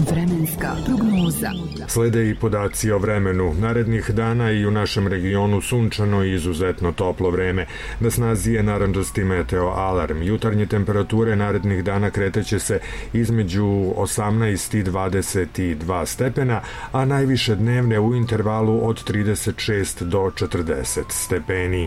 Vremenska prognoza. Slede i podaci o vremenu. Narednih dana i u našem regionu sunčano i izuzetno toplo vreme. Na snazi je narandžasti meteo alarm. Jutarnje temperature narednih dana kretaće se između 18 i 22 stepena, a najviše dnevne u intervalu od 36 do 40 stepeni.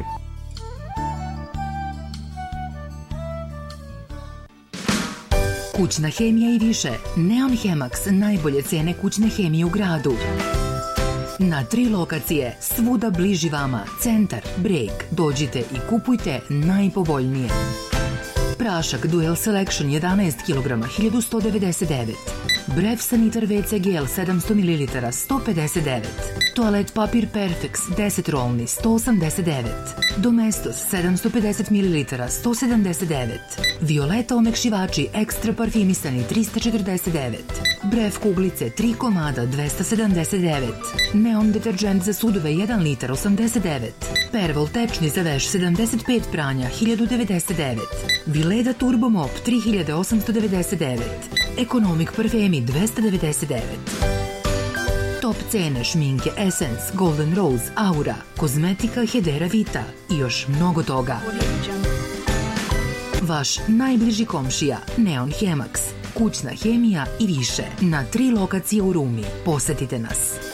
Kućna hemija i više. Neon Hemax, najbolje cene kućne hemije u gradu. Na 3 lokacije, svuda bliži vama. Centar, Breg. Dođite i kupujte najpovoljnije. Prašak Duel Selection 11 kg 1199. Brev Sanitar WC Gel 700 ml 159. Toalet papir Perfex 10 rolni 189. Domestos 750 ml 179. Violeta omekšivači ekstra parfimisani 349. Brev kuglice 3 komada 279. Neon deterđent za sudove 1 litar 89. Pervol tečni za veš 75 pranja 1099. Vileda Turbo Mop 3899. Ekonomik parfemi 299. Top cene šminke Essence, Golden Rose, Aura, kozmetika Hedera Vita i još mnogo toga. Vaš najbliži komšija Neon Hemax, kućna hemija i više na 3 lokacije u Rumi. Posetite nas.